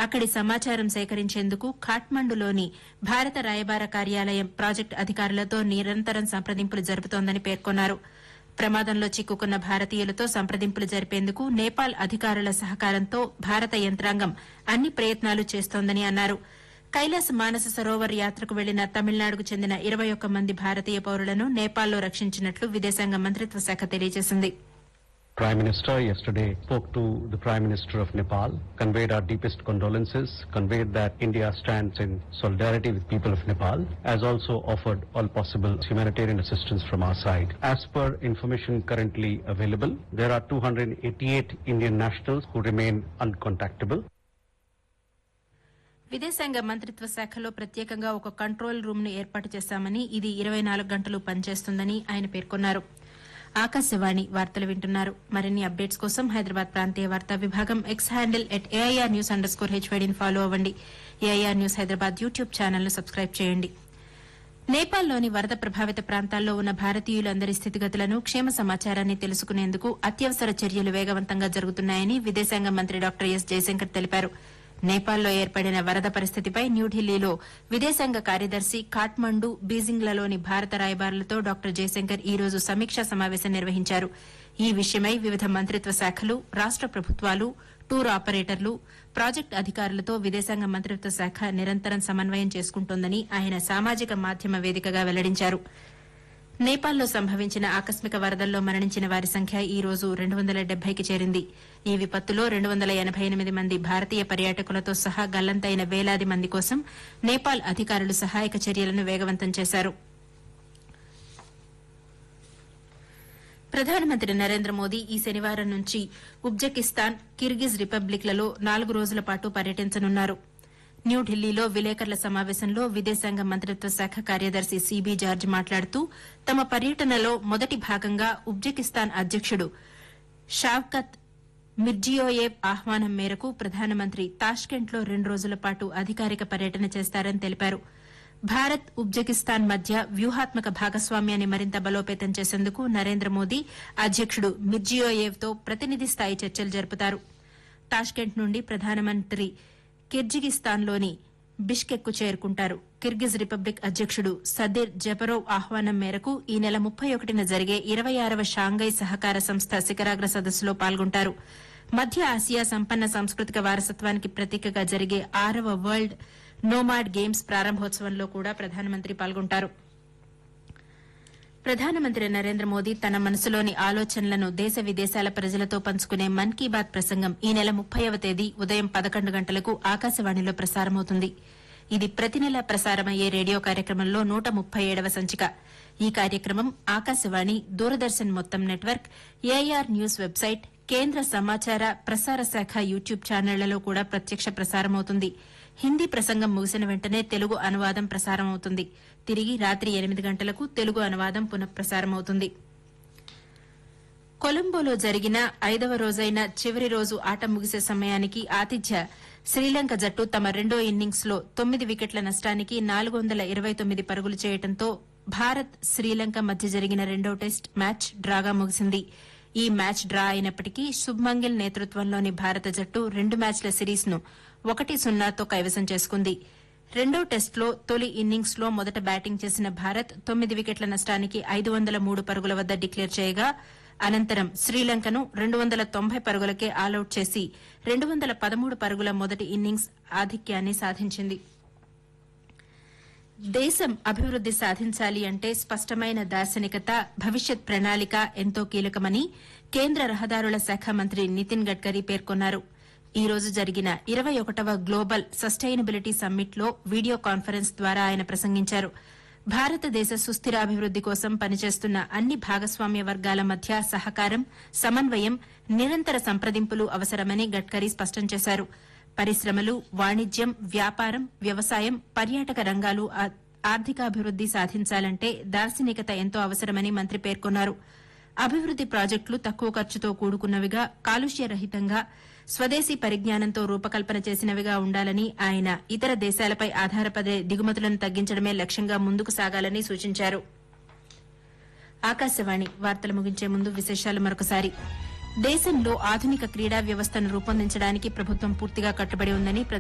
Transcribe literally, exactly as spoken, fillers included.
అక్కడి సమాచారం సేకరించేందుకు ఖాట్మండులోని భారత రాయబార కార్యాలయం ప్రాజెక్టు అధికారులతో నిరంతరం సంప్రదింపులు జరుపుతోందని పేర్కొన్నారు. ప్రమాదంలో చిక్కుకున్న భారతీయులతో సంప్రదింపులు జరిపేందుకు నేపాల్ అధికారుల సహకారంతో భారత యంత్రాంగం అన్ని ప్రయత్నాలు చేస్తోందని అన్నారు. కైలాస్ మానస సరోవర్ యాత్రకు వెళ్లిన తమిళనాడుకు చెందిన ఇరవై ఒక్క మంది భారతీయ పౌరులను నేపాల్లో రక్షించినట్లు విదేశాంగ మంత్రిత్వ శాఖ తెలియజేసింది. Prime Minister yesterday spoke to the Prime Minister of Nepal, conveyed our deepest condolences, conveyed that India stands in solidarity with people of Nepal, as also offered all possible humanitarian assistance from our side. As per information currently available, there are two hundred eighty-eight Indian nationals who remain uncontactable. విదేశాంగ మంత్రిత్వ శాఖలో ప్రత్యేకంగా ఒక control room ను ఏర్పాటు చేశామని, ఇది ఇరవై నాలుగు గంటలు పనిచేస్తుందని ఆయన పేర్కొన్నారు. ఆకాశవాణి వార్తలు వింటున్నారు. మరిన్ని అప్డేట్స్ కోసం హైదరాబాద్ ప్రాంతీయ వార్తా విభాగం X handle at AIR news under score హెచ్వైడీని follow అవ్వండి. AIR news Hyderabad YouTube channel ను సబ్స్క్రైబ్ చేయండి. నేపాల్లోని వరద ప్రభావిత ప్రాంతాల్లో ఉన్న భారతీయులందరి స్థితిగతులను, క్షేమ సమాచారాన్ని తెలుసుకునేందుకు అత్యవసర చర్యలు వేగవంతంగా జరుగుతున్నాయని విదేశాంగ మంత్రి డాక్టర్ ఎస్ జయశంకర్ తెలిపారు. నేపాల్లో ఏర్పడిన వరద పరిస్థితిపై న్యూఢిల్లీలో విదేశాంగ కార్యదర్శి ఖాట్మండు, బీజింగ్లలోని భారత రాయబారులతో డాక్టర్ జయశంకర్ ఈ రోజు సమీక్షా సమావేశం నిర్వహించారు. ఈ విషయమై వివిధ మంత్రిత్వ శాఖలు, రాష్ట ప్రభుత్వాలు, టూర్ ఆపరేటర్లు, ప్రాజెక్టు అధికారులతో విదేశాంగ మంత్రిత్వ శాఖ నిరంతరం సమన్వయం చేసుకుంటోందని ఆయన సామాజిక మాధ్యమ వేదికగా వెల్లడించారు. నేపాల్లో సంభవించిన ఆకస్మిక వరదల్లో మరణించిన వారి సంఖ్య ఈ రోజు రెండు వందల డెబ్బైకి చేరింది. ఈ విపత్తులో రెండు వందల ఎనబై ఎనిమిది మంది భారతీయ పర్యాటకులతో సహా గల్లంతైన వేలాది మంది కోసం నేపాల్ అధికారులు సహాయక చర్యలను వేగవంతం చేశారు. ప్రధానమంత్రి నరేంద్ర మోదీ ఈ శనివారం నుంచి ఉజ్బెకిస్తాన్, కిర్గిజ్ రిపబ్లిక్లలో నాలుగు రోజుల పాటు పర్యటించనున్నారు. న్యూఢిల్లీలో విలేకరుల సమావేశంలో విదేశాంగ మంత్రిత్వ శాఖ కార్యదర్శి సీబీ జార్జ్ మాట్లాడుతూ, తమ పర్యటనలో మొదటి భాగంగా ఉజ్బెకిస్తాన్ అధ్యకుడు షావ్కత్ మిర్జియోయేవ్ ఆహ్వానం మేరకు ప్రధానమంత్రి తాష్కెంట్లో రెండు రోజుల పాటు అధికారిక పర్యటన చేస్తారని తెలిపారు. భారత్, ఉజ్బెకిస్తాన్ మధ్య వ్యూహాత్మక భాగస్వామ్యాన్ని మరింత బలోపేతం చేసేందుకు నరేంద్ర మోదీ అధ్యకుడు మిర్జియోయేవ్తో ప్రతినిధి స్థాయి చర్చలు జరుపుతారు. తాష్కెంట్ నుండి ప్రధానమంత్రి కిర్గిజిస్తాన్లోని బిష్కెక్ కు చేరుకుంటారు. కిర్గిజ్ రిపబ్లిక్ అధ్యకుడు సదిర్ జపరోవ్ ఆహ్వానం మేరకు ఈ నెల ముప్పై ఒకటిన జరిగే ఇరవై ఆరవ షాంఘై సహకార సంస్థ శిఖరాగ్ర సదస్సులో పాల్గొంటారు. మధ్య ఆసియా సంపన్న సాంస్కృతిక వారసత్వానికి ప్రతీకగా జరిగే ఆరవ వరల్డ్ నోమాడ్ గేమ్స్ ప్రారంభోత్సవంలో కూడా ప్రధానమంత్రి పాల్గొంటారు. ప్రధానమంత్రి నరేంద్ర మోదీ తన మనసులోని ఆలోచనలను దేశ విదేశాల ప్రజలతో పంచుకునే మన్ కీ బాత్ ప్రసంగం ఈ నెల ముప్పైవ తేదీ ఉదయం పదకొండు గంటలకు ఆకాశవాణిలో ప్రసారమవుతుంది. ఇది ప్రతి నెల ప్రసారమయ్యే రేడియో కార్యక్రమంలో నూట ముప్పై ఏడవ సంచిక. ఈ కార్యక్రమం ఆకాశవాణి, దూరదర్శన్ మొత్తం నెట్వర్క్, ఏఐఆర్ న్యూస్ వెబ్సైట్, కేంద్ర సమాచార ప్రసార శాఖ యూట్యూబ్ ఛానళ్లలో కూడా ప్రత్యక్ష ప్రసారమవుతుంది. హిందీ ప్రసంగం ముగిసిన వెంటనే తెలుగు అనువాదం ప్రసారమవుతుంది. తిరిగి రాత్రి ఎనిమిది గంటలకు తెలుగు అనువాదం పునఃప్రసారమవుతుంది. కొలంబోలో జరిగిన ఐదవ రోజైన చివరి రోజు ఆట ముగిసే సమయానికి ఆతిథ్య శ్రీలంక జట్టు తమ రెండో ఇన్నింగ్స్ లో తొమ్మిది వికెట్ల నష్టానికి నాలుగు వందల ఇరవై తొమ్మిది పరుగులు చేయడంతో భారత్, శ్రీలంక మధ్య జరిగిన రెండో టెస్ట్ మ్యాచ్ డ్రాగా ముగిసింది. ఈ మ్యాచ్ డ్రా అయినప్పటికీ శుభ్మన్ గిల్ నేతృత్వంలోని భారత జట్టు రెండు మ్యాచ్ల సిరీస్ ను ఒకటి సున్నాతో కైవసం చేసుకుంది. రెండో టెస్టులో తొలి ఇన్నింగ్స్ లో మొదట బ్యాటింగ్ చేసిన భారత్ తొమ్మిది వికెట్ల నష్టానికి ఐదు వందల మూడు పరుగుల వద్ద డిక్లేర్ చేయగా, అనంతరం శ్రీలంకను రెండు వందల తొంభై పరుగులకే ఆలౌట్ చేసి రెండు వందల పదమూడు పరుగుల మొదటి ఇన్నింగ్స్ ఆధిక్యాన్ని సాధించింది. దేశం అభివృద్ది సాధించాలి అంటే స్పష్టమైన దార్శనికత, భవిష్యత్ ప్రణాళిక ఎంతో కీలకమని కేంద్ర రహదారుల శాఖ మంత్రి నితిన్ గడ్కరీ పేర్కొన్నారు. ఈ రోజు జరిగిన ఇరవై ఒకటవ గ్లోబల్ సస్టైనబిలిటీ సమ్మిట్ లో వీడియో కాన్ఫరెన్స్ ద్వారా ఆయన ప్రసంగించారు. భారతదేశ సుస్థిర అభివృద్ది కోసం పనిచేస్తున్న అన్ని భాగస్వామ్య వర్గాల మధ్య సహకారం, సమన్వయం, నిరంతర సంప్రదింపులు అవసరమని గడ్కరీ స్పష్టం చేశారు. పరిశ్రమలు, వాణిజ్యం, వ్యాపారం, వ్యవసాయం, పర్యాటక రంగాలు ఆర్థికాభివృద్ది సాధించాలంటే దార్శనికత ఎంతో అవసరమని మంత్రి పేర్కొన్నారు. అభివృద్ది ప్రాజెక్టులు తక్కువ ఖర్చుతో కూడుకున్నవిగా, కాలుష్యరహితంగా, స్వదేశీ పరిజ్ఞానంతో రూపకల్పన చేసినవిగా ఉండాలని ఆయన ఇతర దేశాలపై ఆధారపడే దిగుమతులను తగ్గించడమే లక్ష్యంగా ముందుకు సాగాలని సూచించారు. ఆకాశవాణి వార్తలు ముగించే ముందు విశేషాలు మరొకసారి. దేశంలో ఆధునిక క్రీడా వ్యవస్థను రూపొందించడానికి ప్రభుత్వం పూర్తిగా కట్టుబడి ఉందని